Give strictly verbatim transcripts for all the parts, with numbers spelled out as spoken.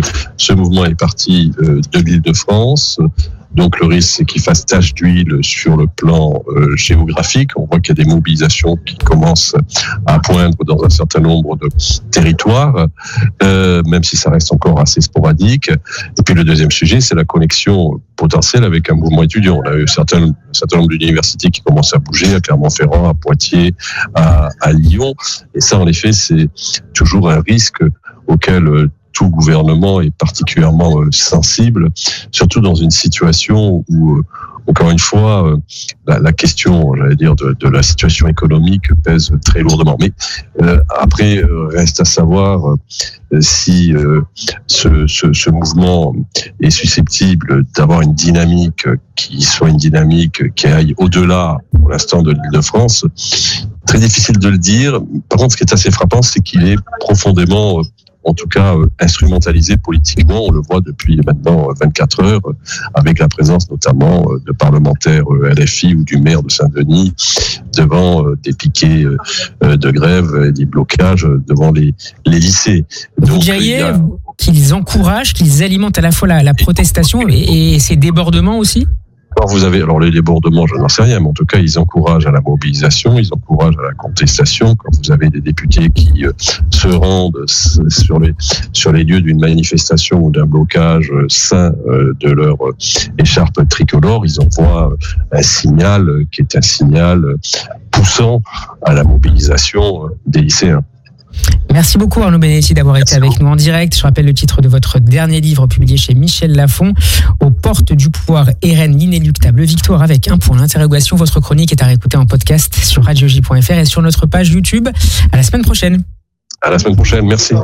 ce mouvement est parti euh, de l'Île-de-France. Donc le risque, c'est qu'il fasse tache d'huile sur le plan euh, géographique. On voit qu'il y a des mobilisations qui commencent à poindre dans un certain nombre de territoires, euh, même si ça reste encore assez sporadique. Et puis le deuxième sujet, c'est la connexion potentielle avec un mouvement étudiant. On a eu un certain, un certain nombre d'universités qui commencent à bouger, à Clermont-Ferrand, à Poitiers, à, à Lyon. Et ça, en effet, c'est toujours un risque auquel euh, tout gouvernement est particulièrement euh, sensible, surtout dans une situation où, euh, encore une fois, euh, la, la question, j'allais dire, de, de la situation économique pèse très lourdement. Mais euh, après, euh, reste à savoir euh, si euh, ce, ce, ce mouvement est susceptible d'avoir une dynamique qui soit une dynamique qui aille au-delà, pour l'instant, de l'Île-de-France. Très difficile de le dire. Par contre, ce qui est assez frappant, c'est qu'il est profondément... Euh, en tout cas euh, instrumentalisé politiquement. On le voit depuis maintenant vingt-quatre heures, euh, avec la présence notamment euh, de parlementaires euh, L F I ou du maire de Saint-Denis devant euh, des piquets euh, de grève et des blocages euh, devant les, les lycées. Vous diriez a... qu'ils encouragent, qu'ils alimentent à la fois la, la protestation et, et ces débordements aussi ? Alors vous avez, alors les débordements, je n'en sais rien, mais en tout cas, ils encouragent à la mobilisation, ils encouragent à la contestation. Quand vous avez des députés qui euh, se rendent sur les sur les lieux d'une manifestation ou d'un blocage euh, sain euh, de leur euh, écharpe tricolore, ils envoient euh, un signal euh, qui est un signal euh, poussant à la mobilisation euh, des lycéens. Merci beaucoup Arnaud Benedetti d'avoir été avec nous en direct. Je rappelle le titre de votre dernier livre publié chez Michel Lafon, Aux portes du pouvoir, R N, l'inéluctable victoire avec un point d'interrogation. Votre chronique est à réécouter en podcast sur radio j point f r et sur notre page YouTube. À la semaine prochaine. À la semaine prochaine, merci.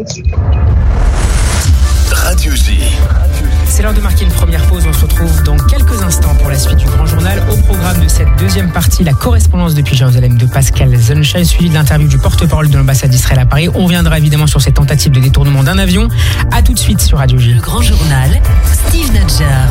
Radio J. C'est l'heure de marquer une première pause. On se retrouve dans quelques instants pour la suite du Grand Journal. Au programme de cette deuxième partie, la correspondance depuis Jérusalem de Pascal Zunshine, suivi de l'interview du porte-parole de l'ambassade d'Israël à Paris. On reviendra évidemment sur cette tentative de détournement d'un avion. À tout de suite sur Radio J. Le Grand Journal, Steve Nadjar.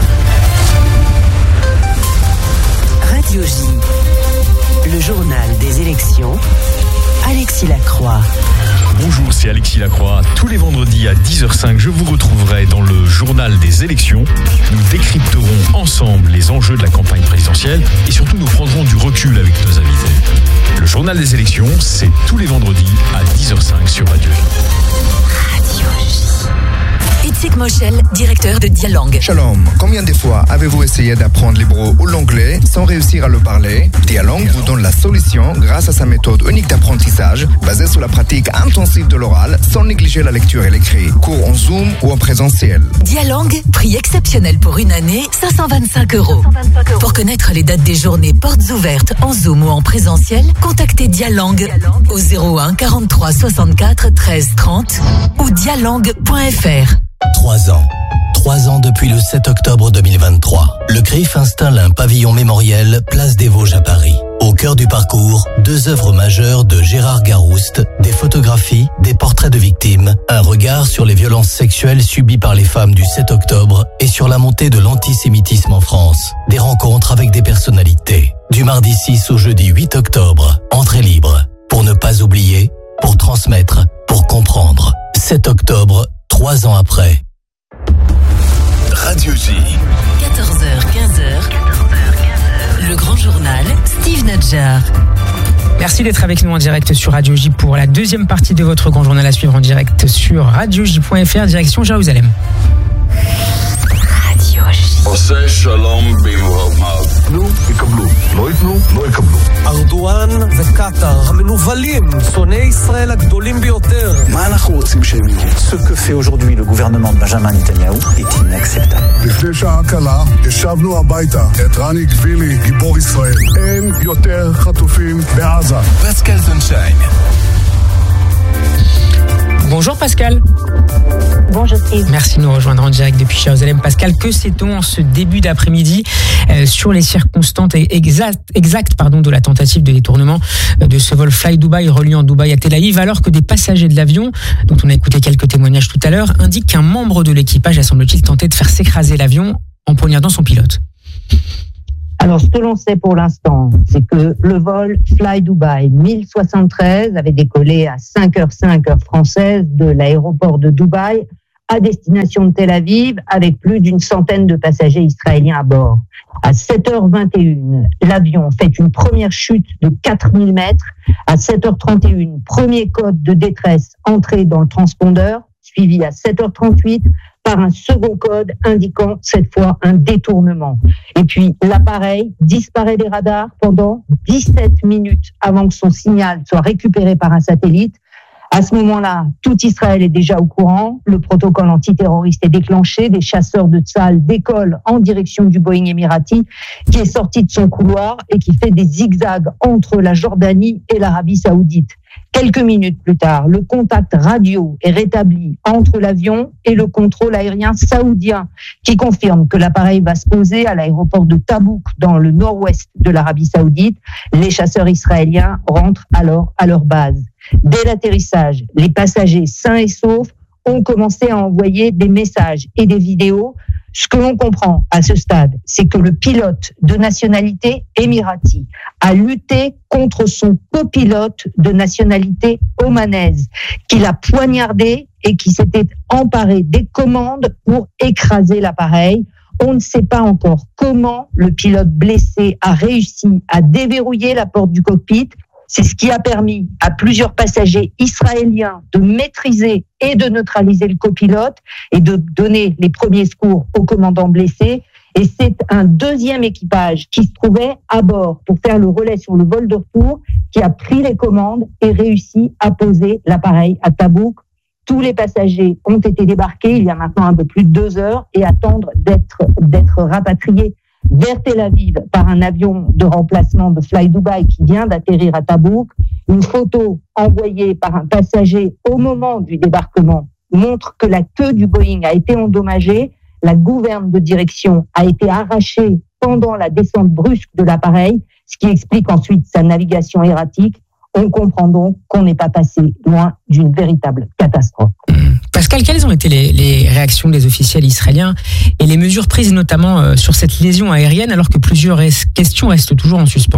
Radio J. Le journal des élections, Alexis Lacroix. Bonjour, c'est Alexis Lacroix. Tous les vendredis à dix heures cinq, je vous retrouverai dans le journal des élections. Nous décrypterons ensemble les enjeux de la campagne présidentielle et surtout nous prendrons du recul avec nos invités. Le journal des élections, c'est tous les vendredis à dix heures cinq sur Radio J. Radio J. Itzik Moshel, directeur de Dialang. Shalom, combien de fois avez-vous essayé d'apprendre l'hébreu ou l'anglais sans réussir à le parler? Dialang vous donne la solution grâce à sa méthode unique d'apprentissage basée sur la pratique intensive de l'oral sans négliger la lecture et l'écrit. Cours en Zoom ou en présentiel. Dialang, prix exceptionnel pour une année, cinq cent vingt-cinq euros. Pour connaître les dates des journées portes ouvertes en Zoom ou en présentiel, contactez Dialang au zéro un quarante-trois soixante-quatre treize trente ou dialang point f r. Trois ans. Trois ans depuis le sept octobre deux mille vingt-trois. Le C R I F installe un pavillon mémoriel place des Vosges à Paris. Au cœur du parcours, deux œuvres majeures de Gérard Garouste, des photographies, des portraits de victimes, un regard sur les violences sexuelles subies par les femmes du sept octobre et sur la montée de l'antisémitisme en France. Des rencontres avec des personnalités. Du mardi six au jeudi huit octobre. Entrée libre. Pour ne pas oublier, pour transmettre, pour comprendre. sept octobre, trois ans après. Radio J. quatorze heures quinze. Le Grand Journal, Steve Nadjar. Merci d'être avec nous en direct sur Radio J pour la deuxième partie de votre Grand Journal à suivre en direct sur radio j point f r, direction Jérusalem. Radio J. עושה שלום במרומיו. נו, יקבלו. לא ייתנו, לא יקבלו. ארדואן וקטר, המנוולים, שונאי ישראל הגדולים ביותר. מה אנחנו רוצים שהם יהיו? Ce que fait aujourd'hui le gouvernement de Benjamin Netanyahu est inacceptable. לפני שעה קלה, ישבנו הביתה. את רני גבילי, גיבור ישראל. אין יותר חטופים בעזה. פסקל זונשיין. Bonjour Pascal. Bonjour Steve. Merci de nous rejoindre en direct depuis Jérusalem. Pascal, que sait-on en ce début d'après-midi euh, sur les circonstances exactes, exactes pardon, de la tentative de détournement de ce vol Fly Dubai reliant Dubaï à Tel Aviv, alors que des passagers de l'avion, dont on a écouté quelques témoignages tout à l'heure, indiquent qu'un membre de l'équipage a semble-t-il tenté de faire s'écraser l'avion en poignardant son pilote? Alors, ce que l'on sait pour l'instant, c'est que le vol Fly Dubai mille soixante-treize avait décollé à cinq heures cinq heure française de l'aéroport de Dubaï à destination de Tel Aviv avec plus d'une centaine de passagers israéliens à bord. À sept heures vingt et une, l'avion fait une première chute de quatre mille mètres. À sept heures trente et une, premier code de détresse entré dans le transpondeur, suivi à sept heures trente-huit par un second code indiquant cette fois un détournement. Et puis l'appareil disparaît des radars pendant dix-sept minutes avant que son signal soit récupéré par un satellite. À ce moment-là, tout Israël est déjà au courant. Le protocole antiterroriste est déclenché. Des chasseurs de Tsahal décollent en direction du Boeing émirati qui est sorti de son couloir et qui fait des zigzags entre la Jordanie et l'Arabie saoudite. Quelques minutes plus tard, le contact radio est rétabli entre l'avion et le contrôle aérien saoudien qui confirme que l'appareil va se poser à l'aéroport de Tabouk dans le nord-ouest de l'Arabie saoudite. Les chasseurs israéliens rentrent alors à leur base. Dès l'atterrissage, les passagers sains et saufs ont commencé à envoyer des messages et des vidéos. Ce que l'on comprend à ce stade, c'est que le pilote de nationalité émirati a lutté contre son copilote de nationalité omanaise, qu'il a poignardé et qui s'était emparé des commandes pour écraser l'appareil. On ne sait pas encore comment le pilote blessé a réussi à déverrouiller la porte du cockpit. C'est ce qui a permis à plusieurs passagers israéliens de maîtriser et de neutraliser le copilote et de donner les premiers secours au commandant blessé. Et c'est un deuxième équipage qui se trouvait à bord pour faire le relais sur le vol de retour qui a pris les commandes et réussi à poser l'appareil à Tabouk. Tous les passagers ont été débarqués il y a maintenant un peu plus de deux heures et attendent d'être, d'être rapatriés vers Tel Aviv par un avion de remplacement de Fly Dubai qui vient d'atterrir à Tabouk. Une photo envoyée par un passager au moment du débarquement montre que la queue du Boeing a été endommagée, la gouverne de direction a été arrachée pendant la descente brusque de l'appareil, ce qui explique ensuite sa navigation erratique. On comprend donc qu'on n'est pas passé loin d'une véritable catastrophe. Pascal, quelles ont été les, les réactions des officiels israéliens et les mesures prises notamment euh, sur cette lésion aérienne alors que plusieurs res- questions restent toujours en suspens?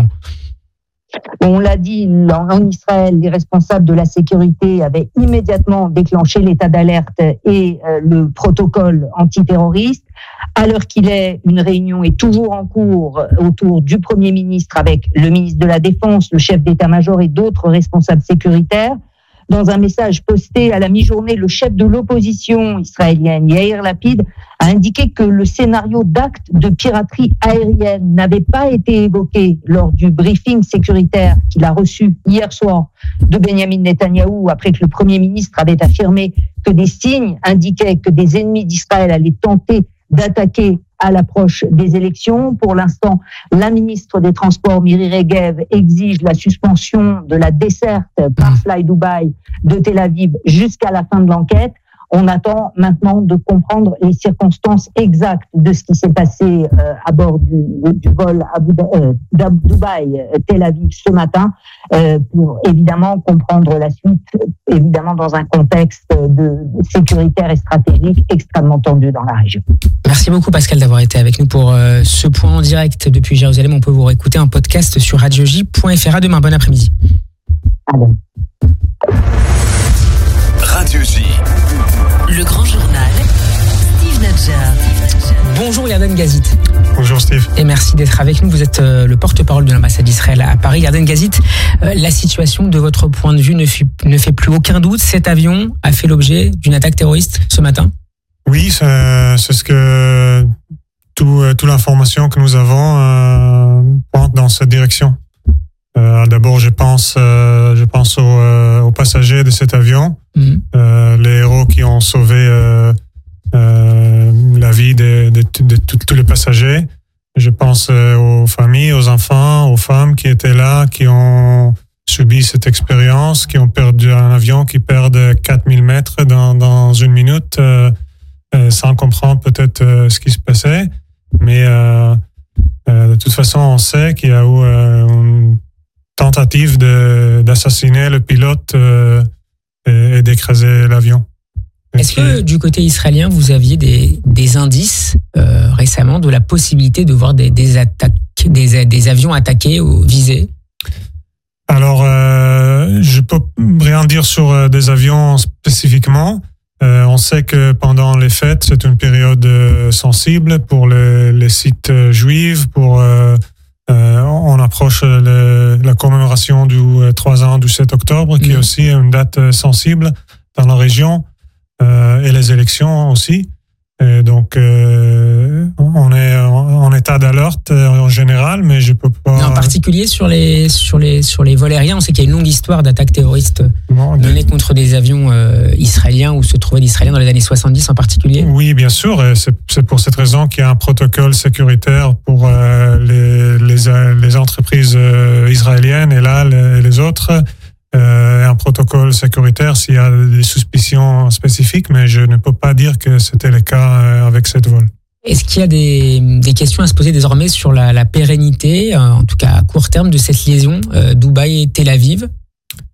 On l'a dit, en Israël, les responsables de la sécurité avaient immédiatement déclenché l'état d'alerte et euh, le protocole antiterroriste. À l'heure qu'il est, une réunion est toujours en cours autour du Premier ministre avec le ministre de la Défense, le chef d'état-major et d'autres responsables sécuritaires. Dans un message posté à la mi-journée, le chef de l'opposition israélienne, Yair Lapid, a indiqué que le scénario d'acte de piraterie aérienne n'avait pas été évoqué lors du briefing sécuritaire qu'il a reçu hier soir de Benjamin Netanyahou, après que le Premier ministre avait affirmé que des signes indiquaient que des ennemis d'Israël allaient tenter d'attaquer à l'approche des élections. Pour l'instant, la ministre des Transports, Miri Regev, exige la suspension de la desserte par Fly Dubai de Tel Aviv jusqu'à la fin de l'enquête. On attend maintenant de comprendre les circonstances exactes de ce qui s'est passé euh, à bord du, du vol Abu euh, Dubaï-Tel Aviv ce matin, euh, pour évidemment comprendre la suite, évidemment dans un contexte de sécuritaire et stratégique extrêmement tendu dans la région. Merci beaucoup Pascal d'avoir été avec nous pour euh, ce point en direct depuis Jérusalem. On peut vous réécouter un podcast sur radio j point f r. À demain, bon après-midi. Allez. Radio J. Le grand journal, Steve Nadjar. Bonjour Yarden Gazit. Bonjour Steve. Et merci d'être avec nous. Vous êtes euh, le porte-parole de l'ambassade d'Israël à Paris. Yarden Gazit, euh, la situation de votre point de vue ne, fut, ne fait plus aucun doute. Cet avion a fait l'objet d'une attaque terroriste ce matin? Oui, c'est, c'est ce que tout, toute l'information que nous avons euh, pointe dans cette direction. Euh, d'abord, je pense, euh, je pense aux, euh, aux passagers de cet avion, mmh. euh, les héros qui ont sauvé euh, euh, la vie de, de, de, de tous les passagers. Je pense euh, aux familles, aux enfants, aux femmes qui étaient là, qui ont subi cette expérience, qui ont perdu un avion qui perd quatre mille mètres dans, dans une minute, euh, euh, sans comprendre peut-être euh, ce qui se passait. Mais euh, euh, de toute façon, on sait qu'il y a eu euh, une tentative de, d'assassiner le pilote euh, et, et d'écraser l'avion. Est-ce que du côté israélien, vous aviez des, des indices euh, récemment de la possibilité de voir des, des attaques, des, des avions attaqués ou visés? Alors, euh, je peux rien dire sur des avions spécifiquement, Euh, on sait que pendant les fêtes, c'est une période euh, sensible pour les, les sites euh, juifs. Pour, euh, euh, on approche le, la commémoration du euh, trois ans du sept octobre, qui mmh. est aussi une date euh, sensible dans la région, euh, et les élections aussi. Et donc, euh, on est en état d'alerte en général, mais je peux pas. Mais en particulier sur les sur les sur les vols aériens, on sait qu'il y a une longue histoire d'attaques terroristes non, menées des... contre des avions euh, israéliens où se trouvaient des Israéliens dans les années soixante-dix en particulier. Oui, bien sûr. Et c'est, c'est pour cette raison qu'il y a un protocole sécuritaire pour euh, les les les entreprises euh, israéliennes et là les, les autres. Euh, un protocole sécuritaire s'il y a des suspicions spécifiques, mais je ne peux pas dire que c'était le cas avec cette vol. Est-ce qu'il y a des, des questions à se poser désormais sur la, la pérennité, euh, en tout cas à court terme, de cette liaison euh, Dubaï-Tel Aviv ? C'est-à-dire ?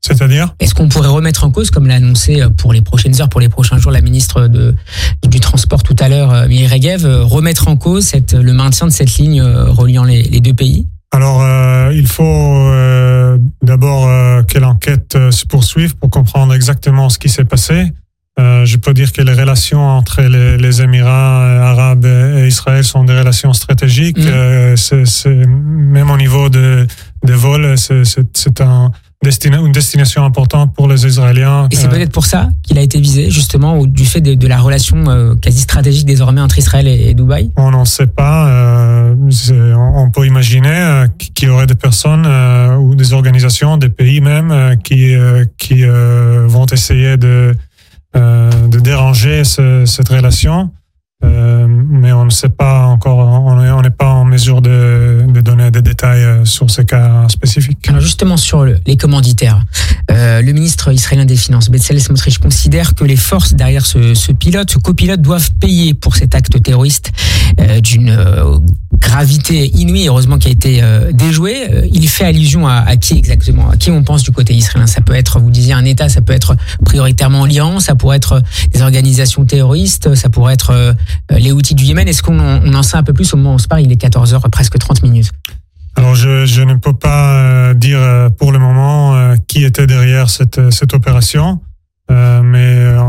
Est-ce qu'on pourrait remettre en cause, comme l'a annoncé pour les prochaines heures, pour les prochains jours, la ministre de, du Transport tout à l'heure, Miri Regev, remettre en cause cette, le maintien de cette ligne reliant les, les deux pays ? Alors, euh, il faut euh, d'abord euh, que l'enquête euh, se poursuive pour comprendre exactement ce qui s'est passé. Euh, je peux dire que les relations entre les, les Émirats arabes et Israël sont des relations stratégiques. Mmh. Euh, c'est, c'est, même au niveau de, des vols, c'est, c'est, c'est un, destina, une destination importante pour les Israéliens. Et c'est peut-être pour ça qu'il a été visé, justement, du fait de, de la relation euh, quasi stratégique désormais entre Israël et, et Dubaï ? On n'en sait pas. Euh, on peut imaginer euh, qu'il y aurait des personnes euh, ou des organisations, des pays même, euh, qui, euh, qui euh, vont essayer de Euh, de déranger ce, cette relation, euh, mais on ne sait pas encore, on n'est pas en mesure de, de donner des détails sur ces cas spécifiques. Alors justement sur le, les commanditaires, euh, le ministre israélien des Finances, Bezalel Smotrich, considère que les forces derrière ce, ce pilote, ce copilote, doivent payer pour cet acte terroriste euh, d'une euh, gravité inouïe, heureusement qui a été euh, déjoué. Euh, il fait allusion à, à qui exactement ? À qui on pense du côté israélien ? Ça peut être, vous disiez, un État, ça peut être prioritairement l'Iran, ça pourrait être des organisations terroristes, ça pourrait être euh, les Houthis du Yémen. Est-ce qu'on en, on en sait un peu plus au moment où on se parle ? Il est quatorze heures, presque trente minutes. Alors je, je ne peux pas dire pour le moment qui était derrière cette, cette opération, euh, mais... Euh,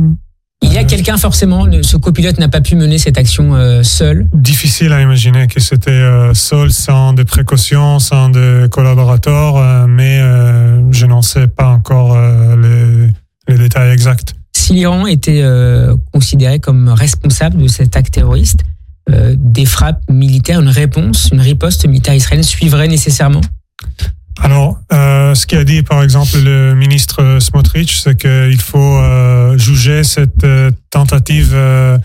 Il y a quelqu'un forcément, ce copilote n'a pas pu mener cette action euh, seul. Difficile à imaginer que c'était euh, seul, sans des précautions, sans des collaborateurs, euh, mais euh, je n'en sais pas encore euh, les, les détails exacts. Si l'Iran était euh, considéré comme responsable de cet acte terroriste, euh, des frappes militaires, une réponse, une riposte militaire israélienne suivrait nécessairement ? Alors, euh, ce qu'a dit par exemple le ministre Smotrich, c'est qu'il faut euh, juger cette euh, tentative euh,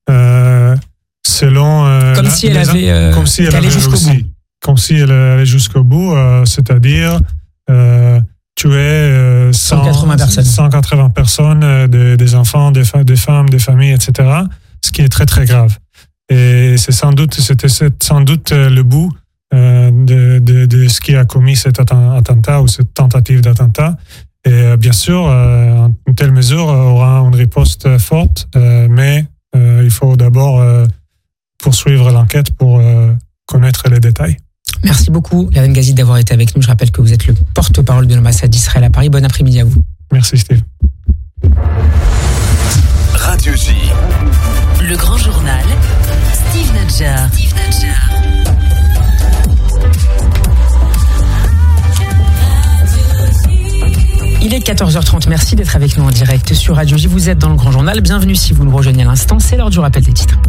euh, selon... Euh, comme, la, si elle avait, euh, comme si elle allait avait jusqu'au aussi, bout. Comme si elle allait jusqu'au bout, euh, c'est-à-dire euh, tuer euh, cent quatre-vingts personnes, cent quatre-vingts personnes euh, des, des enfants, des, fa- des femmes, des familles, et cetera. Ce qui est très très grave. Et c'est sans doute, c'était sans doute le bout Euh, de, de, de ce qui a commis cet attentat ou cette tentative d'attentat. Et euh, bien sûr, euh, une telle mesure aura une riposte forte, euh, mais euh, il faut d'abord euh, poursuivre l'enquête pour euh, connaître les détails. Merci beaucoup, Yaron Gazit, d'avoir été avec nous. Je rappelle que vous êtes le porte-parole de l'ambassade d'Israël à Paris. Bon après-midi à vous. Merci Steve. Radio J. Le grand journal, Steve Nadjar. Steve Nadjar. Il est quatorze heures trente, merci d'être avec nous en direct sur Radio J. Vous êtes dans le Grand Journal, bienvenue si vous nous rejoignez à l'instant, c'est l'heure du rappel des titres.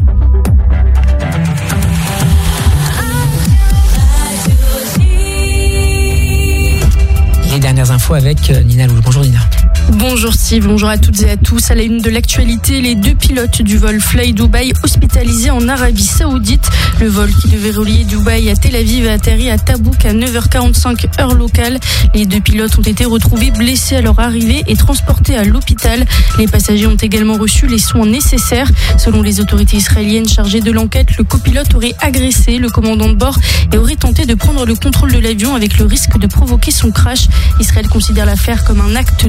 Les dernières infos avec Nina Louche. Bonjour Nina. Bonjour Steve, bonjour à toutes et à tous. À la une de l'actualité, les deux pilotes du vol Fly Dubai hospitalisés en Arabie Saoudite. Le vol qui devait relier Dubaï à Tel Aviv a atterri à Tabouk à neuf heures quarante-cinq heure locale. Les deux pilotes ont été retrouvés blessés à leur arrivée et transportés à l'hôpital. Les passagers ont également reçu les soins nécessaires. Selon les autorités israéliennes chargées de l'enquête, le copilote aurait agressé le commandant de bord et aurait tenté de prendre le contrôle de l'avion avec le risque de provoquer son crash. Israël considère l'affaire comme un acte terroriste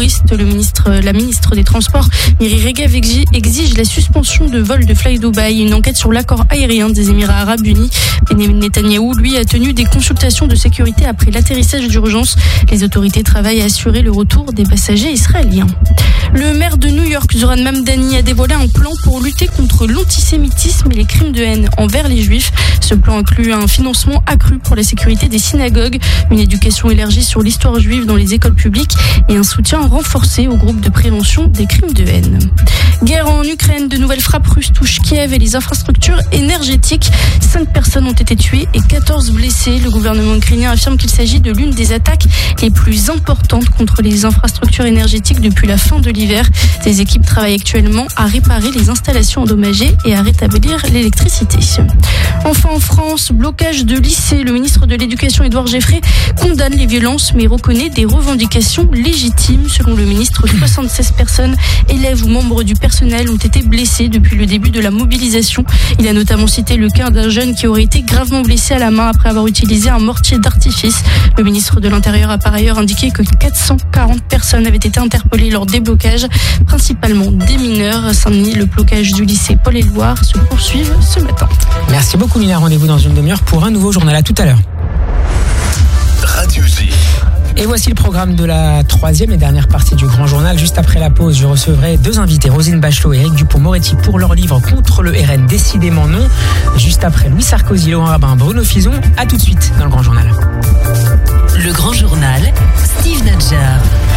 terroristes. Le ministre, la ministre des Transports, Miri Regev, exige la suspension de vol de Fly Dubai. Une enquête sur l'accord aérien des Émirats Arabes Unis. Benjamin Netanyahou, lui, a tenu des consultations de sécurité après l'atterrissage d'urgence. Les autorités travaillent à assurer le retour des passagers israéliens. Le maire de New York, Zoran Mamdani, a dévoilé un plan pour lutter contre l'antisémitisme et les crimes de haine envers les juifs. Ce plan inclut un financement accru pour la sécurité des synagogues, une éducation élargie sur l'histoire juive dans les écoles publiques et un soutien renforcé aux groupes de prévention des crimes de haine. Guerre en Ukraine, de nouvelles frappes russes touchent Kiev et les infrastructures énergétiques. Cinq personnes ont été tuées et quatorze blessées. Le gouvernement ukrainien affirme qu'il s'agit de l'une des attaques les plus importantes contre les infrastructures énergétiques depuis la fin de l'hiver. Ces équipes travaillent actuellement à réparer les installations endommagées et à rétablir l'électricité. Enfin, en France, blocage de lycée. Le ministre de l'Éducation, Édouard Geffray, condamne les violences mais reconnaît des revendications légitimes. Selon le ministre, soixante-seize personnes, élèves ou membres du personnel, ont été blessés depuis le début de la mobilisation. Il a notamment cité le cas d'un jeune qui aurait été gravement blessé à la main après avoir utilisé un mortier d'artifice. Le ministre de l'Intérieur a par ailleurs indiqué que quatre cent quarante personnes avaient été interpellées lors des blocages, principalement des mineurs. À Saint-Denis, le blocage du lycée Paul-Éluard se poursuit ce matin. Merci beaucoup Nina, rendez-vous dans une demi-heure pour un nouveau journal. À tout à l'heure. Radio J. Et voici le programme de la troisième et dernière partie du Grand Journal. Juste après la pause, je recevrai deux invités, Roselyne Bachelot et Éric Dupond-Moretti, pour leur livre Contre le R N, décidément non. Juste après, Louis Sarkozy, Laurent Rabin, Bruno Fison. À tout de suite dans le Grand Journal. Le Grand Journal, Steve Nadjar.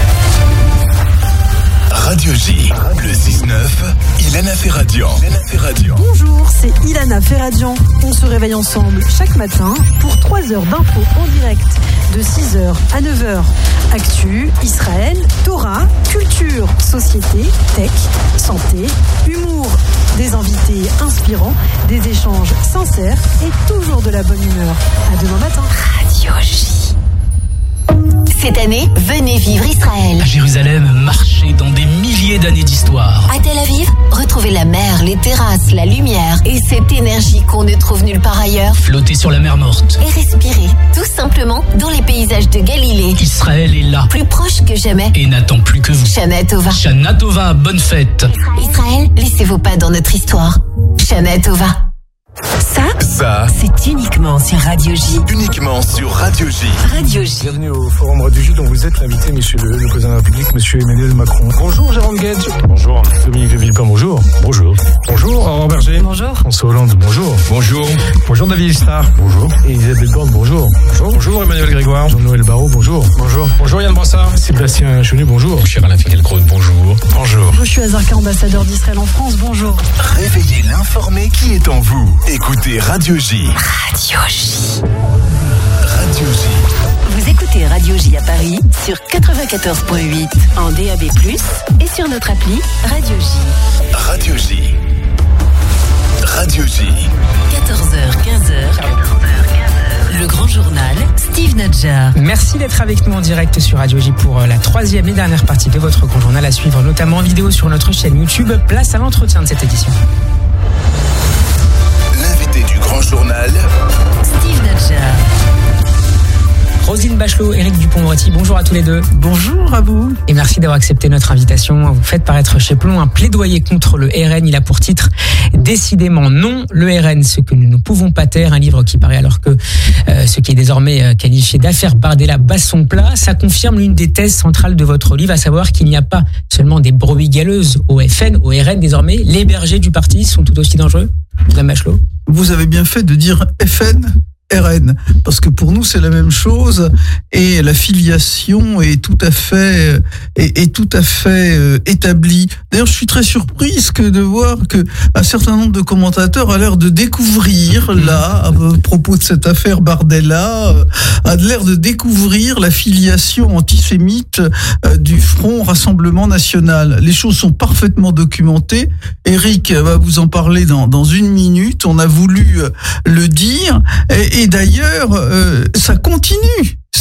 Radio J, le six neuf, Ilana Ferradian. Bonjour, c'est Ilana Ferradian. On se réveille ensemble chaque matin pour trois heures d'infos en direct de six heures à neuf heures. Actu, Israël, Torah, culture, société, tech, santé, humour, des invités inspirants, des échanges sincères et toujours de la bonne humeur. À demain matin. Radio J. Cette année, venez vivre Israël. À Jérusalem, marchez dans des milliers d'années d'histoire. À Tel Aviv, retrouvez la mer, les terrasses, la lumière et cette énergie qu'on ne trouve nulle part ailleurs. Flottez sur la mer morte. Et respirez, tout simplement, dans les paysages de Galilée. Israël est là. Plus proche que jamais. Et n'attend plus que vous. Shana Tova. Shana Tova, bonne fête. Israël, laissez vos pas dans notre histoire. Shana Tova. Ça, Ça, c'est uniquement sur Radio J. uniquement sur Radio J. Radio J. Bienvenue au Forum Radio J dont vous êtes l'invité, monsieur le, le président de la République, monsieur Emmanuel Macron. Bonjour Jérôme Gage. Bonjour. Dominique de Villepin, bonjour. Bonjour. Bonjour Aurore Berger. Bonjour. François Hollande, bonjour. Bonjour. Bonjour David Star. Bonjour. Et Isabelle Borne, bonjour. Bonjour. Bonjour Emmanuel Grégoire. Jean-Noël Barrot, bonjour. Bonjour. Bonjour Yann Brassard. Sébastien Chenu, bonjour. Cher Alain Finkielkraut, bonjour. Bonjour. Je suis Azarka, ambassadeur d'Israël en France. Bonjour. Réveillez l'informé qui est en vous. Écoutez Radio J. Radio J. Radio J. Vous écoutez Radio J à Paris sur quatre-vingt-quatorze virgule huit en D A B plus, et sur notre appli Radio J. Radio J. Radio J. quatorze heures quinze heures. Le Grand Journal, Steve Nadjar. Merci d'être avec nous en direct sur Radio J pour la troisième et dernière partie de votre Grand Journal, à suivre notamment en vidéo sur notre chaîne YouTube. Place à l'entretien de cette édition. L'invité du Grand Journal, Steve Nadjar. Roselyne Bachelot, Éric Dupond-Moretti, bonjour à tous les deux. Bonjour à vous. Et merci d'avoir accepté notre invitation. Vous faites paraître chez Plon un plaidoyer contre le R N. Il a pour titre Décidément non, le R N, ce que nous ne pouvons pas taire. Un livre qui paraît alors que euh, ce qui est désormais euh, qualifié d'affaire Bardella bat son plat. Ça confirme l'une des thèses centrales de votre livre, à savoir qu'il n'y a pas seulement des brebis galeuses au F N, au R N désormais. Les bergers du parti sont tout aussi dangereux. Madame Bachelot. Vous avez bien fait de dire F N. R N, parce que pour nous c'est la même chose et la filiation est tout à fait est, est tout à fait euh, établie. D'ailleurs, je suis très surprise que de voir que un certain nombre de commentateurs a l'air de découvrir là, à propos de cette affaire Bardella, euh, a l'air de découvrir la filiation antisémite euh, du Front Rassemblement National. Les choses sont parfaitement documentées. Éric va vous en parler dans dans une minute. On a voulu euh, le dire. Et, Et d'ailleurs, euh, ça continue. Ça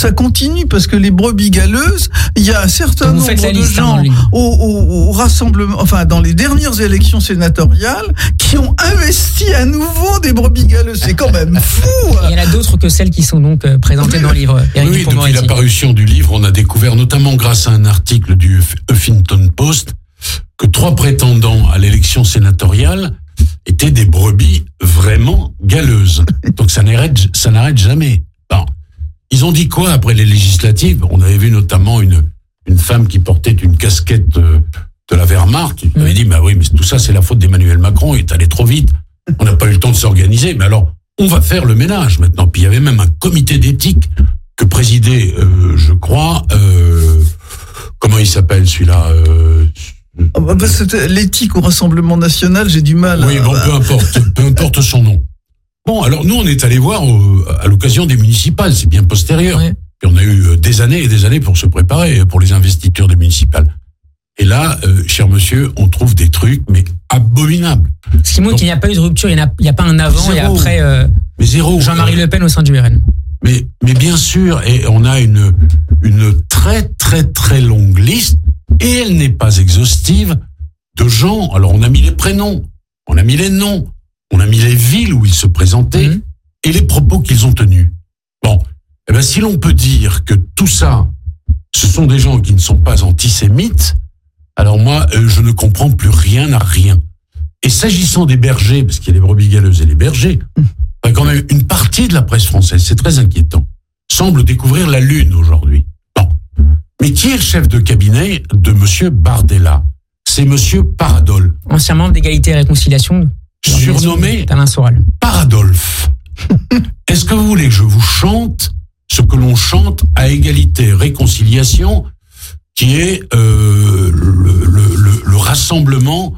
ça continue parce que les brebis galeuses, il y a un certain vous nombre de liste, gens hein, au, au, au rassemblement, enfin dans les dernières élections sénatoriales, qui ont investi à nouveau des brebis galeuses. C'est quand même fou. Il y en a d'autres que celles qui sont donc euh, présentées oui, dans le livre. Éric oui, depuis la parution du livre, on a découvert, notamment grâce à un article du Huffington Post, que trois prétendants à l'élection sénatoriale étaient des brebis vraiment galeuses. Donc ça n'arrête, ça n'arrête jamais. Bon. Ils ont dit quoi après les législatives? On avait vu notamment une, une femme qui portait une casquette de, de la Wehrmacht. Qui avait dit, bah oui, mais tout ça c'est la faute d'Emmanuel Macron, il est allé trop vite. On n'a pas eu le temps de s'organiser. Mais alors, on va faire le ménage maintenant. Puis il y avait même un comité d'éthique que présidait, euh, je crois, euh, comment il s'appelle celui-là euh, Oh bah bah l'éthique au Rassemblement National, j'ai du mal. Oui, à... bon, peu importe, peu importe son nom. Bon, alors nous, on est allé voir au, à l'occasion des municipales, c'est bien postérieur. Oui. Et on a eu des années et des années pour se préparer pour les investitures des municipales. Et là, euh, cher monsieur, on trouve des trucs, mais abominables. Ce qui montre qu'il n'y a pas eu de rupture, il n'y a, il n'y a pas un avant zéro. Et après euh, mais zéro. Jean-Marie Le Pen au sein du R N. Mais, mais bien sûr, et on a une, une très très très longue liste, et elle n'est pas exhaustive, de gens. Alors on a mis les prénoms, on a mis les noms, on a mis les villes où ils se présentaient, mmh. et les propos qu'ils ont tenus. Bon, eh ben si l'on peut dire que tout ça, ce sont des gens qui ne sont pas antisémites, alors moi, euh, je ne comprends plus rien à rien. Et s'agissant des bergers, parce qu'il y a les brebis galeuses et les bergers, ben quand même une partie de la presse française, c'est très inquiétant, semble découvrir la Lune aujourd'hui. Bon. Mais qui est le chef de cabinet de monsieur Bardella? C'est monsieur Paradol. Ancien membre d'Égalité et Réconciliation. Surnommé Alain Soral. Paradolphe. Est-ce que vous voulez que je vous chante ce que l'on chante à Égalité et Réconciliation, qui est euh, le, le, le, le rassemblement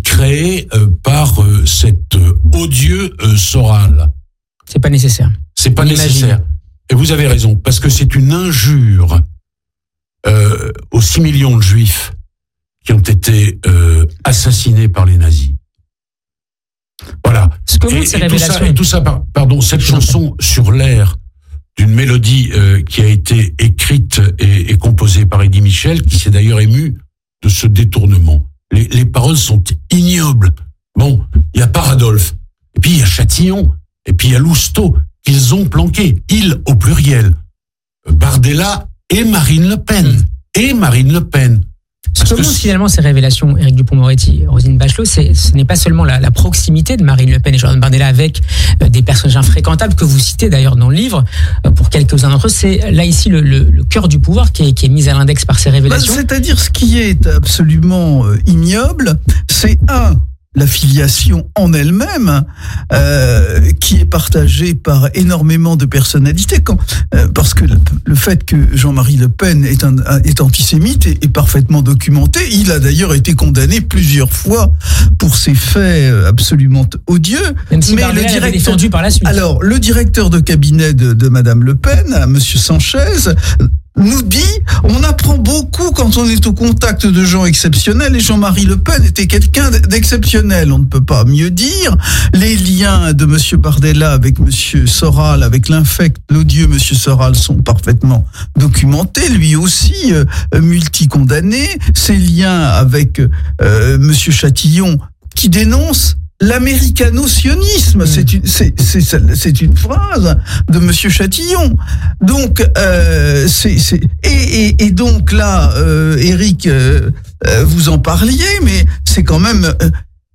créé euh, par euh, cet euh, odieux euh, Soral? C'est pas nécessaire. C'est pas On nécessaire. Imagine. Et vous avez raison, parce que c'est une injure euh, aux six millions de juifs qui ont été euh, assassinés par les nazis. Voilà. Ce que et, et, tout ça, et tout ça, pardon, cette chanson sur l'air d'une mélodie euh, qui a été écrite et, et composée par Eddie Michel, qui s'est d'ailleurs ému de ce détournement. Les, les paroles sont ignobles. Bon, il y a Paradolphe, et puis il y a Châtillon, et puis il y a Lousteau, qu'ils ont planqué, ils au pluriel, Bardella et Marine Le Pen, mmh. et Marine Le Pen. Ce que montrent finalement ces révélations, Éric Dupond-Moretti, Roselyne Bachelot, c'est, ce n'est pas seulement la, la proximité de Marine Le Pen et Jordan Bardella avec euh, des personnages infréquentables que vous citez d'ailleurs dans le livre, euh, pour quelques-uns d'entre eux, c'est là ici le, le, le cœur du pouvoir qui est, qui est mis à l'index par ces révélations. Bah, c'est-à-dire ce qui est absolument euh, ignoble, c'est un... la filiation en elle-même, euh, qui est partagée par énormément de personnalités, quand, euh, parce que le, le fait que Jean-Marie Le Pen est, un, est antisémite est, est parfaitement documenté. Il a d'ailleurs été condamné plusieurs fois pour ses faits absolument odieux. Même si mais le directeur, défendu par la suite. Alors, le directeur de cabinet de, de Madame Le Pen, Monsieur Sanchez, nous dit, on apprend beaucoup quand on est au contact de gens exceptionnels, et Jean-Marie Le Pen était quelqu'un d'exceptionnel, on ne peut pas mieux dire. Les liens de monsieur Bardella avec monsieur Soral, avec l'infect, l'odieux monsieur Soral, sont parfaitement documentés, lui aussi euh, multicondamné. Ses liens avec euh, monsieur Châtillon, qui dénonce l'américano-sionisme, mmh. c'est une, c'est, c'est, c'est une phrase de monsieur Châtillon. Donc, euh, c'est, c'est, et, et, et donc là, euh, Éric, euh, euh, vous en parliez, mais c'est quand même euh,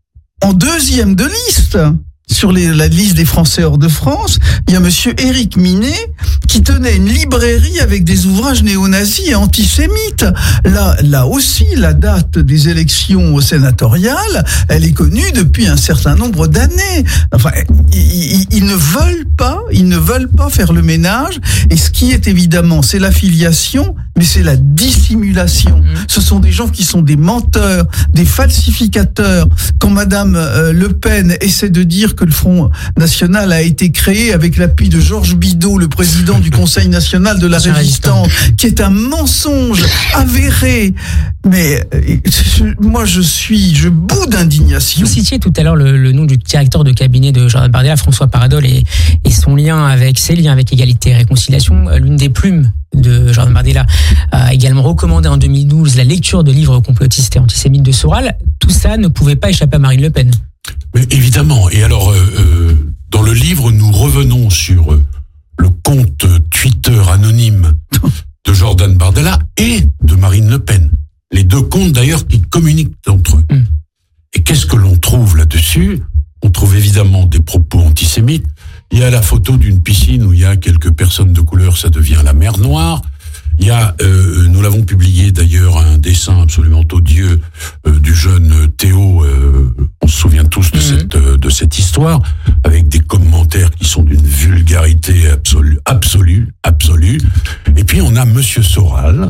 en deuxième de liste. Sur les, la liste des Français hors de France, il y a monsieur Éric Minet qui tenait une librairie avec des ouvrages néo-nazis et antisémites. Là, là aussi, la date des élections sénatoriales, elle est connue depuis un certain nombre d'années. Enfin, ils, ils, ils ne veulent pas, ils ne veulent pas faire le ménage. Et ce qui est évidemment, c'est l'affiliation mais c'est la dissimulation. Mmh. Ce sont des gens qui sont des menteurs, des falsificateurs. Quand Madame euh, Le Pen essaie de dire que le Front National a été créé avec l'appui de Georges Bidault, le président du Conseil national de la Résistance, qui est un mensonge avéré. Mais euh, je, moi, je suis, je bout d'indignation. Vous citiez tout à l'heure le, le nom du directeur de cabinet de Jordan Bardella, François Paradol, et, et son lien avec ses liens avec Égalité et Réconciliation. L'une des plumes de Jordan Bardella a également recommandé en deux mille douze la lecture de livres complotistes et antisémites de Soral. Tout ça ne pouvait pas échapper à Marine Le Pen. Mais évidemment. Et alors, euh, dans le livre, nous revenons sur euh, le compte Twitter anonyme de Jordan Bardella et de Marine Le Pen. Les deux comptes, d'ailleurs, qui communiquent entre eux. Mm. Et qu'est-ce que l'on trouve là-dessus ? On trouve évidemment des propos antisémites. Il y a la photo d'une piscine où il y a quelques personnes de couleur, ça devient la mer Noire. Il y a, euh, nous l'avons publié d'ailleurs, un dessin absolument odieux euh, du jeune Théo. Euh, on se souvient tous de mmh. cette euh, de cette histoire, avec des commentaires qui sont d'une vulgarité absolue, absolue, absolue. Et puis on a Monsieur Soral,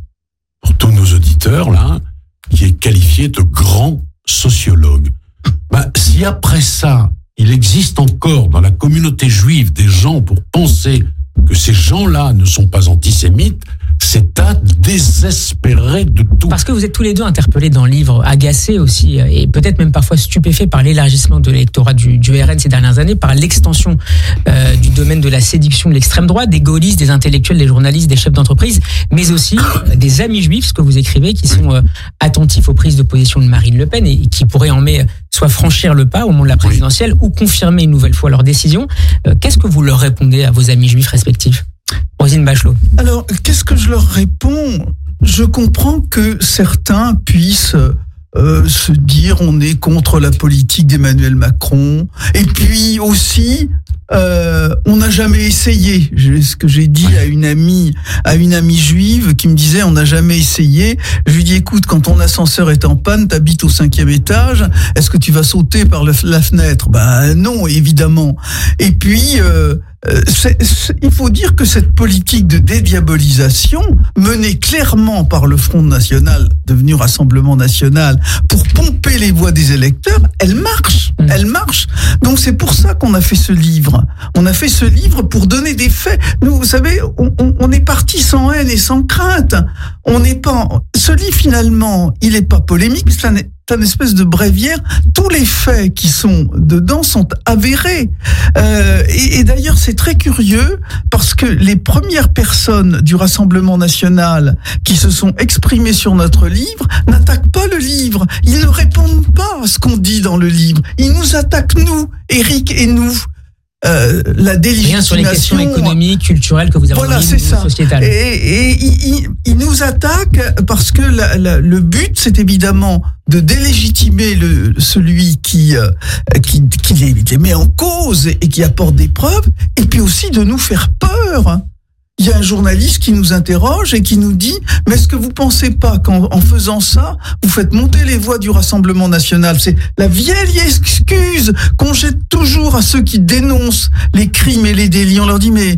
pour tous nos auditeurs là, qui est qualifié de grand sociologue. Ben, si après ça, il existe encore dans la communauté juive des gens pour penser que ces gens-là ne sont pas antisémites, c'est à désespérer de tout. Parce que vous êtes tous les deux interpellés dans le livre, agacés aussi, et peut-être même parfois stupéfaits par l'élargissement de l'électorat du, du R N ces dernières années, par l'extension euh, du domaine de la séduction de l'extrême droite, des gaullistes, des intellectuels, des journalistes, des chefs d'entreprise, mais aussi euh, des amis juifs, ce que vous écrivez, qui sont euh, attentifs aux prises de position de Marine Le Pen et, et qui pourraient en mai soit franchir le pas au moment de la présidentielle, oui, ou confirmer une nouvelle fois leur décision. Euh, qu'est-ce que vous leur répondez à vos amis juifs respectifs ? Roselyne Bachelot. Alors, qu'est-ce que je leur réponds ? Je comprends que certains puissent euh, se dire on est contre la politique d'Emmanuel Macron, et puis aussi euh, on n'a jamais essayé. Ce que j'ai dit à une amie, à une amie juive qui me disait on n'a jamais essayé. Je lui dis écoute, quand ton ascenseur est en panne, t'habites au cinquième étage, est-ce que tu vas sauter par le, la fenêtre ? Ben non, évidemment. Et puis euh, C'est, c'est, il faut dire que cette politique de dédiabolisation, menée clairement par le Front National, devenu Rassemblement National, pour pomper les voix des électeurs, elle marche, mmh. elle marche. Donc c'est pour ça qu'on a fait ce livre. On a fait ce livre pour donner des faits. Nous, vous savez, on, on, on est parti sans haine et sans crainte. On n'est pas. Ce livre finalement, il n'est pas polémique, c'est un C'est une espèce de bréviaire. Tous les faits qui sont dedans sont avérés. Euh, et, et d'ailleurs, c'est très curieux parce que les premières personnes du Rassemblement National qui se sont exprimées sur notre livre n'attaquent pas le livre. Ils ne répondent pas à ce qu'on dit dans le livre. Ils nous attaquent, nous, Éric et nous. Euh, la délégitimation. Rien sur les questions économiques, culturelles que vous avez voilà, c'est ça. Sociétales. Et ils il nous attaquent parce que la, la, le but, c'est évidemment de délégitimer le, celui qui, euh, qui, qui les, les met en cause et qui apporte des preuves, et puis aussi de nous faire peur. Il y a un journaliste qui nous interroge et qui nous dit « Mais est-ce que vous pensez pas qu'en en faisant ça, vous faites monter les voix du Rassemblement National ?» C'est la vieille excuse qu'on jette toujours à ceux qui dénoncent les crimes et les délits. On leur dit « Mais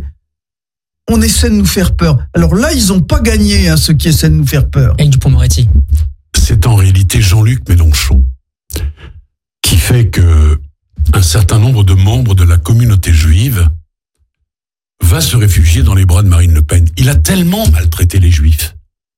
on essaie de nous faire peur. » Alors là, ils n'ont pas gagné, hein, ceux qui essaient de nous faire peur. Avec Dupond-Moretti. C'est en réalité Jean-Luc Mélenchon qui fait que un certain nombre de membres de la communauté juive va se réfugier dans les bras de Marine Le Pen. Il a tellement maltraité les Juifs.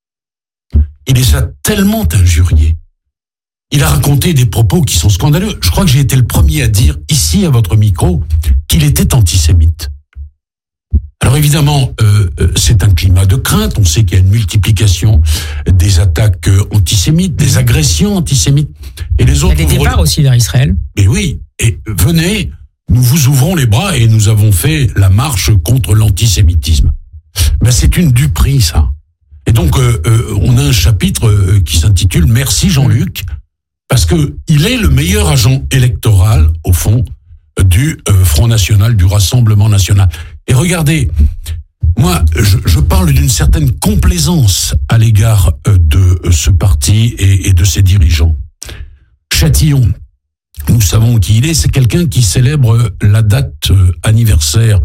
Il les a tellement injuriés. Il a raconté des propos qui sont scandaleux. Je crois que j'ai été le premier à dire, ici, à votre micro, qu'il était antisémite. Alors évidemment, euh, c'est un climat de crainte. On sait qu'il y a une multiplication des attaques antisémites, des agressions antisémites. Et les autres... Il y a des départs aussi vers Israël. Mais oui, et venez... Nous vous ouvrons les bras et nous avons fait la marche contre l'antisémitisme. Ben c'est une duperie, ça. Et donc, euh, euh, on a un chapitre euh, qui s'intitule « Merci Jean-Luc », parce que il est le meilleur agent électoral, au fond, du euh, Front National, du Rassemblement National. Et regardez, moi, je, je parle d'une certaine complaisance à l'égard euh, de euh, ce parti et, et de ses dirigeants. Châtillon, nous savons qui il est, c'est quelqu'un qui célèbre la date anniversaire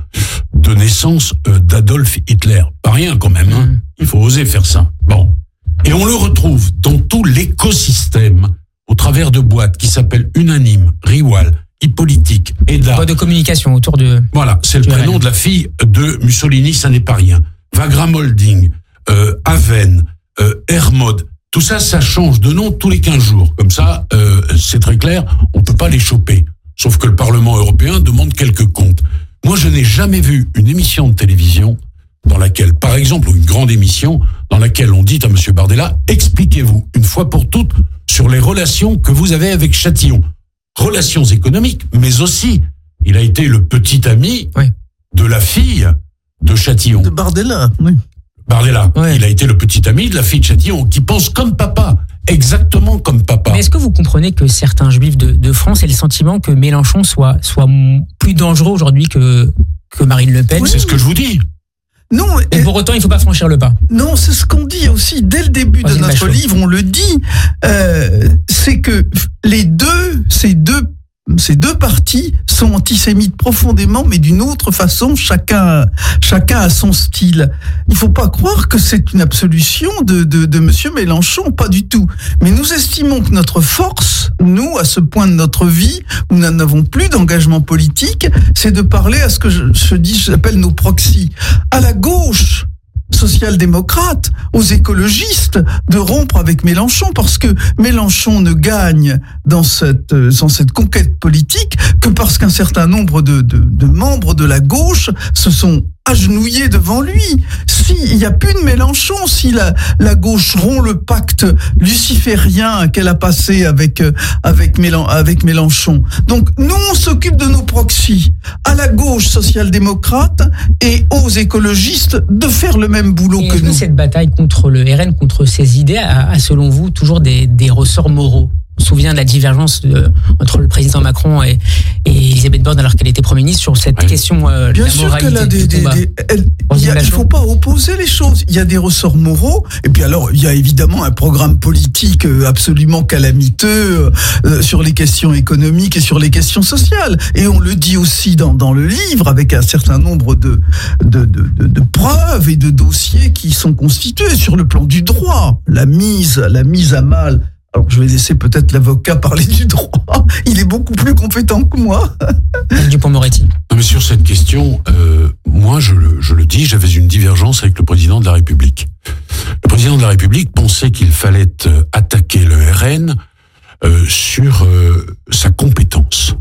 de naissance euh, d'Adolf Hitler. Pas rien quand même, hein. Il faut oser faire ça. Bon. Et on le retrouve dans tout l'écosystème au travers de boîtes qui s'appellent Unanime, Riwal, Hippolytique, Eda. Boîte de communication autour de... Voilà, c'est le prénom de la fille de Mussolini, ça n'est pas rien. Wagram Holding, euh, Aven, euh, Hermod, tout ça, ça change de nom tous les quinze jours. Comme ça, euh, c'est très clair, on peut pas les choper. Sauf que le Parlement européen demande quelques comptes. Moi, je n'ai jamais vu une émission de télévision dans laquelle, par exemple, ou une grande émission, dans laquelle on dit à monsieur Bardella, expliquez-vous, une fois pour toutes, sur les relations que vous avez avec Châtillon. Relations économiques, mais aussi, il a été le petit ami oui. de la fille de Châtillon. De Bardella, oui. Bardella, oui. Il a été le petit ami de la fille de Châtillon, qui pense comme papa, exactement comme papa. Mais est-ce que vous comprenez que certains juifs de, de France aient le sentiment que Mélenchon soit, soit plus dangereux aujourd'hui que, que Marine Le Pen? Oui, c'est ce que je vous dis. Non, et pour autant, il ne faut pas franchir le pas. Non, c'est ce qu'on dit aussi dès le début de notre livre, on le dit, euh, c'est que les deux, ces deux, ces deux partis sont antisémites profondément, mais d'une autre façon, chacun, chacun a son style. Il ne faut pas croire que c'est une absolution de, de, de monsieur Mélenchon, pas du tout. Mais nous estimons que notre force, nous, à ce point de notre vie, où nous n'avons plus d'engagement politique, c'est de parler à ce que je, je dis, j'appelle nos proxys. À la gauche, social-démocrate, aux écologistes, de rompre avec Mélenchon, parce que Mélenchon ne gagne dans cette, dans cette conquête politique que parce qu'un certain nombre de, de, de membres de la gauche se sont agenouillés devant lui. S'il n'y a plus de Mélenchon, si la, la gauche rompt le pacte luciférien qu'elle a passé avec, avec, Mélen, avec Mélenchon. Donc, nous, on s'occupe de nos proxys, à la gauche social-démocrate et aux écologistes de faire le même boulot et que est-ce nous. Que cette bataille contre le R N, contre ces idées, a, a selon vous toujours des, des ressorts moraux? On se souvient de la divergence de, entre le président Macron et, et Elisabeth Borne alors qu'elle était Premier ministre sur cette oui. question euh, Bien de la sûr moralité. Qu'elle a des, des, des, elle, il ne faut pas opposer les choses. Il y a des ressorts moraux et puis alors il y a évidemment un programme politique absolument calamiteux euh, sur les questions économiques et sur les questions sociales. Et on le dit aussi dans, dans le livre avec un certain nombre de, de, de, de, de preuves et de dossiers qui sont constitués sur le plan du droit. La mise, la mise à mal. Alors, je vais laisser peut-être l'avocat parler du droit. Il est beaucoup plus compétent que moi. Dupond-Moretti. Non, mais sur cette question, euh, moi, je le, je le dis, j'avais une divergence avec le président de la République. Le président de la République pensait qu'il fallait attaquer le R N euh, sur euh, sa compétence.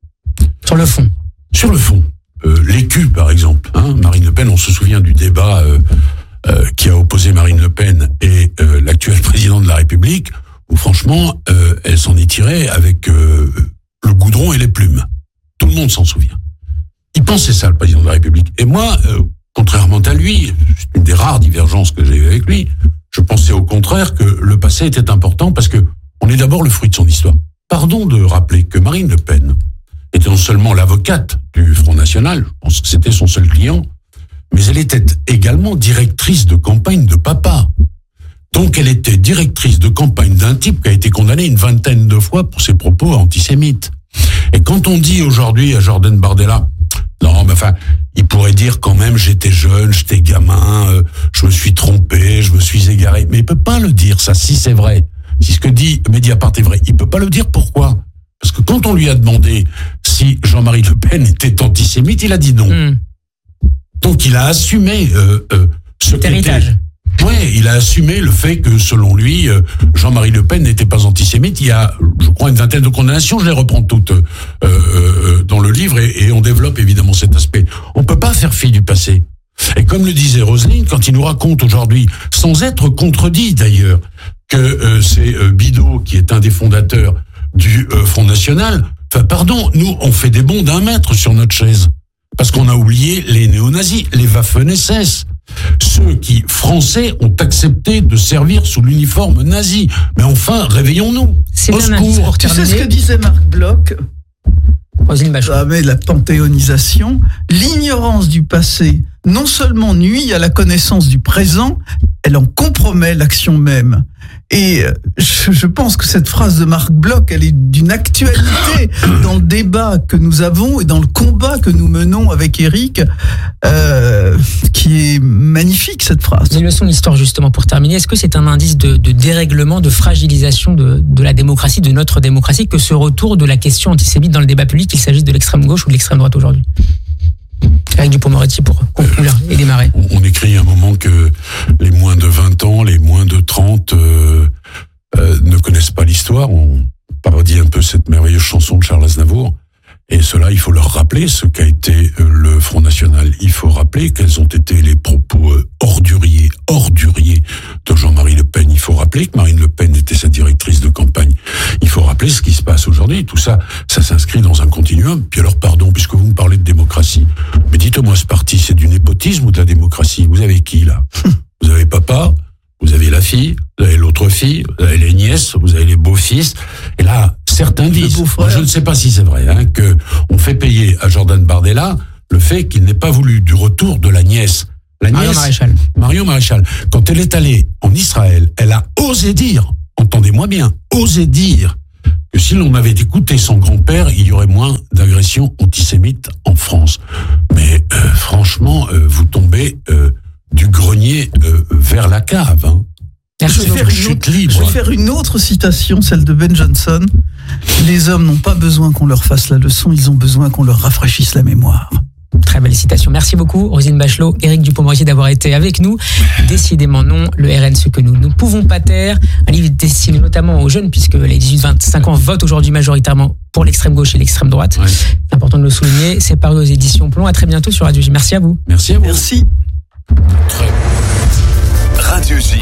Sur le fond. Sur le fond. Euh, L'É Q, par exemple. Hein, Marine Le Pen, on se souvient du débat euh, euh, qui a opposé Marine Le Pen et euh, l'actuel président de la République, où franchement, euh, elle s'en est tirée avec euh, le goudron et les plumes. Tout le monde s'en souvient. Il pensait ça, le président de la République. Et moi, euh, contrairement à lui, c'est une des rares divergences que j'ai eues avec lui, je pensais au contraire que le passé était important parce que on est d'abord le fruit de son histoire. Pardon de rappeler que Marine Le Pen était non seulement l'avocate du Front National, je pense que c'était son seul client, mais elle était également directrice de campagne de papa. Donc elle était directrice de campagne d'un type qui a été condamné une vingtaine de fois pour ses propos antisémites. Et quand on dit aujourd'hui à Jordan Bardella, non mais enfin, il pourrait dire quand même j'étais jeune, j'étais gamin, euh, je me suis trompé, je me suis égaré, mais il peut pas le dire ça si c'est vrai. Si ce que dit Mediapart est vrai, il peut pas le dire. Pourquoi? Parce que quand on lui a demandé si Jean-Marie Le Pen était antisémite, il a dit non. Mmh. Donc il a assumé euh, euh, ce héritage. Oui, il a assumé le fait que, selon lui, Jean-Marie Le Pen n'était pas antisémite. Il y a, je crois, une vingtaine de condamnations. Je les reprends toutes euh, euh, dans le livre et, et on développe évidemment cet aspect. On peut pas faire fi du passé. Et comme le disait Roselyne, quand il nous raconte aujourd'hui, sans être contredit d'ailleurs, que euh, c'est euh, Bidault qui est un des fondateurs du euh, Front National, enfin pardon, nous on fait des bonds d'un mètre sur notre chaise. Parce qu'on a oublié les néo-nazis, les Waffen-S S. Ceux qui, français, ont accepté de servir sous l'uniforme nazi. Mais enfin, réveillons-nous. C'est au secours. Tu sais ce que disait Marc Bloch? Jamais la panthéonisation. L'ignorance du passé non seulement nuit à la connaissance du présent, elle en compromet l'action même. Et je, je pense que cette phrase de Marc Bloch, elle est d'une actualité dans le débat que nous avons et dans le combat que nous menons avec Éric, euh, qui est magnifique, cette phrase. Une leçon d'histoire, justement, pour terminer. Est-ce que c'est un indice de, de dérèglement, de fragilisation de, de la démocratie, de notre démocratie, que ce retour de la question antisémite dans le débat public, qu'il s'agisse de l'extrême gauche ou de l'extrême droite aujourd'hui? Avec Dupond-Moretti pour conclure et démarrer. On écrit à un moment que les moins de vingt ans, les moins de trente euh, euh, ne connaissent pas l'histoire. On parodie un peu cette merveilleuse chanson de Charles Aznavour. Et cela, il faut leur rappeler ce qu'a été le Front National. Il faut rappeler quels ont été les propos orduriers, orduriers de Jean-Marie Le Pen. Il faut rappeler que Marine Le Pen était sa directrice de campagne. Il faut rappeler ce qui se passe aujourd'hui. Tout ça, ça s'inscrit dans un continuum. Puis alors, pardon, puisque vous me parlez de démocratie, mais dites-moi, ce parti, c'est du népotisme ou de la démocratie? Vous avez qui, là? Vous avez papa, vous avez la fille, vous avez l'autre fille, vous avez les nièces, vous avez les beaux-fils. Et là, certains disent, moi, je ne sais pas si c'est vrai, hein, que on fait payer à Jordan Bardella le fait qu'il n'ait pas voulu du retour de la nièce. La Marion nièce, Maréchal. Marion Maréchal. Quand elle est allée en Israël, elle a osé dire, entendez-moi bien, osé dire que si l'on avait écouté son grand-père, il y aurait moins d'agressions antisémites en France. Mais euh, franchement, euh, vous tombez euh, du grenier euh, vers la cave. Hein. Je vais, faire une autre, je vais faire une autre citation, celle de Ben Jonson. Les hommes n'ont pas besoin qu'on leur fasse la leçon, ils ont besoin qu'on leur rafraîchisse la mémoire. Très belle citation. Merci beaucoup, Roselyne Bachelot, Éric Dupond-Moretti d'avoir été avec nous. Décidément non, le R N, ce que nous ne pouvons pas taire. Un livre destiné notamment aux jeunes, puisque les dix-huit vingt-cinq ans votent aujourd'hui majoritairement pour l'extrême gauche et l'extrême droite. Ouais. C'est important de le souligner. C'est paru aux éditions Plomb. À très bientôt sur Radio J. Merci à vous. Merci à vous. Merci. Très... Radio J.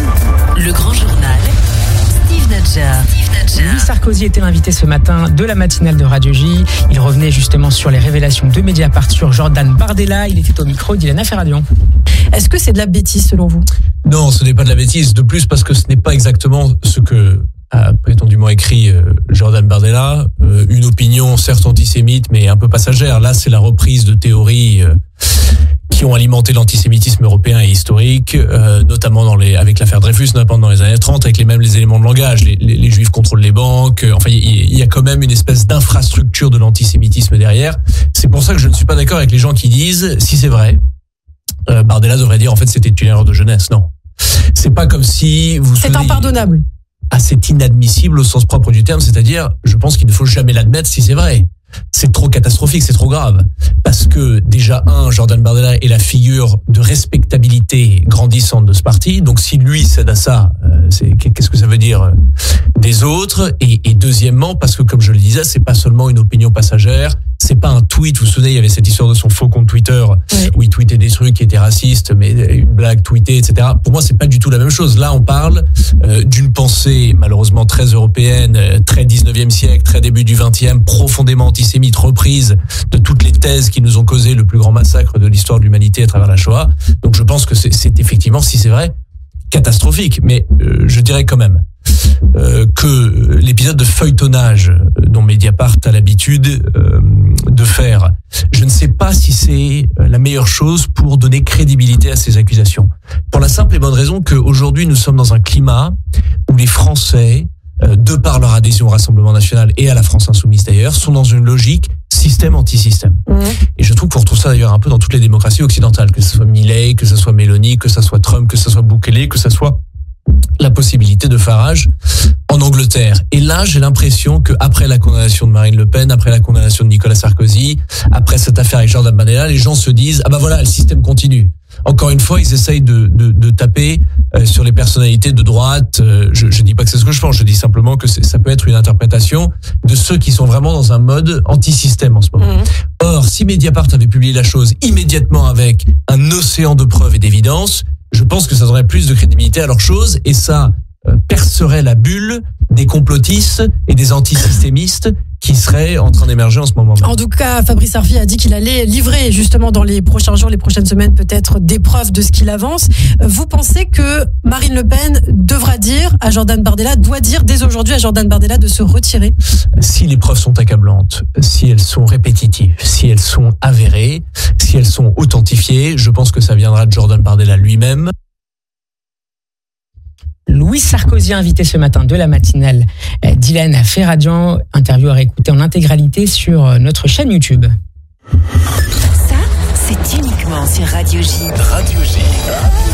Le grand journal. Steve Nadjar. Louis Sarkozy était l'invité ce matin de la matinale de Radio J. Il revenait justement sur les révélations de Mediapart sur Jordan Bardella. Il était au micro d'Ilana Ferradian. Est-ce que c'est de la bêtise selon vous? Non, ce n'est pas de la bêtise. De plus, parce que ce n'est pas exactement ce que a prétendument écrit euh, Jordan Bardella. Euh, une opinion certes antisémite, mais un peu passagère. Là, c'est la reprise de théories euh, qui ont alimenté l'antisémitisme européen et historique, euh, notamment dans les, avec l'affaire Dreyfus, notamment dans les années trente, avec les mêmes les éléments de langage. Les, les, les juifs contrôlent les banques. Euh, enfin, il y, y a quand même une espèce d'infrastructure de l'antisémitisme derrière. C'est pour ça que je ne suis pas d'accord avec les gens qui disent, si c'est vrai, euh, Bardella devrait dire en fait c'était une erreur de jeunesse. Non, c'est pas comme si vous. C'est impardonnable. Ah, c'est inadmissible au sens propre du terme, c'est-à-dire, je pense qu'il ne faut jamais l'admettre si c'est vrai. C'est trop catastrophique, c'est trop grave. Parce que, déjà, un, Jordan Bardella est la figure de respectabilité grandissante de ce parti. Donc, si lui cède à ça, euh, c'est, qu'est-ce que ça veut dire euh, des autres? Et, et deuxièmement, parce que, comme je le disais, c'est pas seulement une opinion passagère, c'est pas un tweet. Vous vous souvenez, il y avait cette histoire de son faux compte Twitter, oui, où il tweetait des trucs qui étaient racistes, mais une blague tweetée, et cetera. Pour moi, c'est pas du tout la même chose. Là, on parle euh, d'une pensée, malheureusement, très européenne, euh, très dix-neuvième siècle, très début du vingtième, profondément antisémite, reprise de toutes les thèses qui nous ont causé le plus grand massacre de l'histoire de l'humanité à travers la Shoah. Donc, je pense que c'est, c'est effectivement, si c'est vrai, catastrophique. Mais euh, je dirais quand même euh, que l'épisode de feuilletonnage dont Mediapart a l'habitude euh, de faire, je ne sais pas si c'est la meilleure chose pour donner crédibilité à ces accusations. Pour la simple et bonne raison qu'aujourd'hui, nous sommes dans un climat où les Français, euh, de par leur adhésion au Rassemblement National et à la France Insoumise d'ailleurs, sont dans une logique système anti-système. Mmh. Et je trouve qu'on retrouve ça d'ailleurs un peu dans toutes les démocraties occidentales, que ce soit Milei, que ce soit Meloni, que ce soit Trump, que ce soit Bukele, que ce soit la possibilité de Farage en Angleterre. Et là, j'ai l'impression que après la condamnation de Marine Le Pen, après la condamnation de Nicolas Sarkozy, après cette affaire avec Jordan Bardella, les gens se disent ah bah voilà, le système continue. Encore une fois, ils essayent de, de, de taper euh, sur les personnalités de droite. Euh, je ne dis pas que c'est ce que je pense, je dis simplement que c'est, ça peut être une interprétation de ceux qui sont vraiment dans un mode anti-système en ce moment. Mmh. Or, si Mediapart avait publié la chose immédiatement avec un océan de preuves et d'évidences, je pense que ça donnerait plus de crédibilité à leur chose et ça euh, percerait la bulle des complotistes et des antisystémistes qui seraient en train d'émerger en ce moment même. En tout cas, Fabrice Arfi a dit qu'il allait livrer justement dans les prochains jours, les prochaines semaines, peut-être des preuves de ce qu'il avance. Vous pensez que Marine Le Pen devra dire à Jordan Bardella, doit dire dès aujourd'hui à Jordan Bardella de se retirer? Si les preuves sont accablantes, si elles sont répétitives, si elles sont avérées, si elles sont authentifiées, je pense que ça viendra de Jordan Bardella lui-même. Louis Sarkozy, invité ce matin de la matinale d'Ilan Ferradian. Interview à réécouter en intégralité sur notre chaîne YouTube. Ça, c'est uniquement sur Radio J. Radio J.